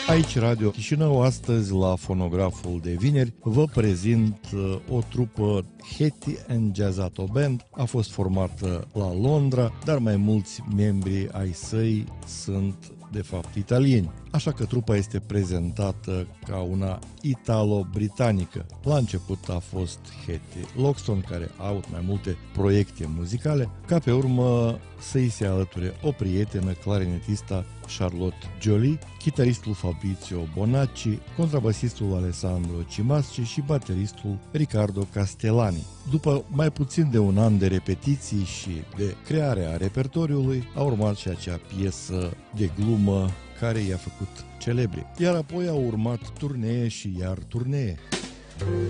Aici Radio Chișinău, astăzi la Fonograful de vineri vă prezint o trupă Hetty and Jazzato Band. A fost formată la Londra, dar mai mulți membri ai săi sunt de fapt italieni. Așa că trupa este prezentată ca una italo-britanică. La început a fost Hetty Loxton, care a avut mai multe proiecte muzicale, ca pe urmă să-i se alăture o prietenă, clarinetista Charlotte Joly, chitaristul Fabrizio Bonacci, contrabasistul Alessandro Cimasci și bateristul Riccardo Castellani. După mai puțin de un an de repetiții și de crearea repertoriului, a urmat și acea piesă de glumă care i-a făcut celebri. Iar apoi au urmat turnee și iar turnee.